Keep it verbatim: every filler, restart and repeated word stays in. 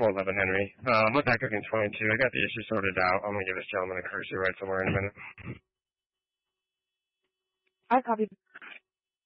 four eleven Henry. Uh, I'm back cooking twenty-two. I got the issue sorted out. I'm gonna give this gentleman a cursory right somewhere in a minute. I copy.